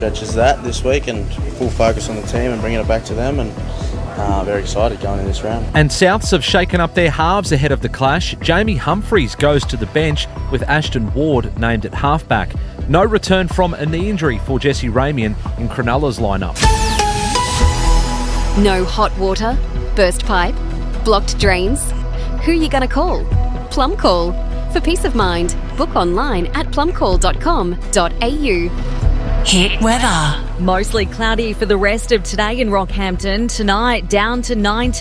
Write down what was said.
Just that this week and full focus on the team and bringing it back to them, and very excited going in this round. And Souths have shaken up their halves ahead of the clash. Jamie Humphries goes to the bench with Ashton Ward named at halfback. No return from a knee injury for Jesse Ramian in Cronulla's lineup. No hot water, burst pipe, blocked drains. Who are you going to call? Plum Call. For peace of mind, book online at plumcall.com.au. Hit weather. Mostly cloudy for the rest of today in Rockhampton. Tonight down to 19.